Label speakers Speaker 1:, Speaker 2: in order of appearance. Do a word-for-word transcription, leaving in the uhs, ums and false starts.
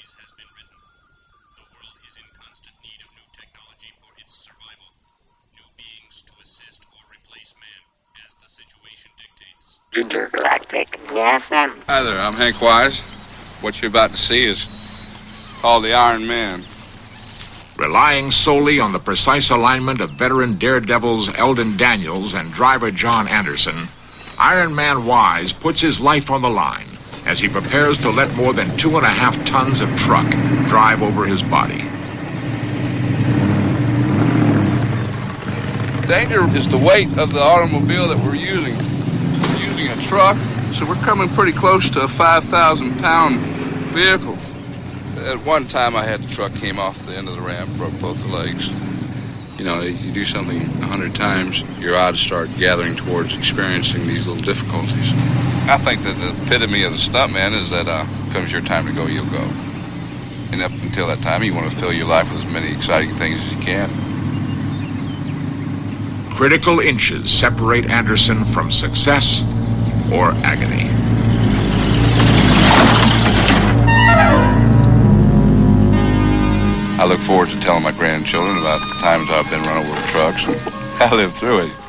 Speaker 1: phrase has been written. The world is in constant need of new technology for its survival. New beings to assist or replace man as the situation dictates.
Speaker 2: Intergalactic F M.
Speaker 3: Hi there, I'm Hank Wise. What you're about to see is called the Iron Man.
Speaker 4: Relying solely on the precise alignment of veteran daredevils Eldon Daniels and driver John Anderson, Iron Man Wise puts his life on the line as he prepares to let more than two and a half tons of truck drive over his body.
Speaker 3: Danger is the weight of the automobile that we're using. We're using a truck, so we're coming pretty close to a five thousand pound vehicle. At one time I had the truck came off the end of the ramp, broke both the legs. You know, you do something a hundred times, your odds start gathering towards experiencing these little difficulties. I think that the epitome of the stuntman is that uh, comes your time to go, you'll go. And up until that time, you want to fill your life with as many exciting things as you can.
Speaker 4: Critical inches separate Anderson from success or agony.
Speaker 3: I look forward to telling my grandchildren about the times I've been run over with trucks and I lived through it.